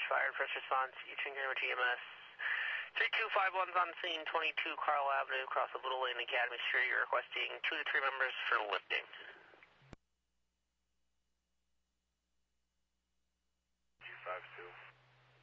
fired. First response, Eastern Greenwich EMS. 3251's on scene, 22 Carl Avenue, across the Little Lane Academy Street. You're requesting 2 to 3 members for lifting. 252.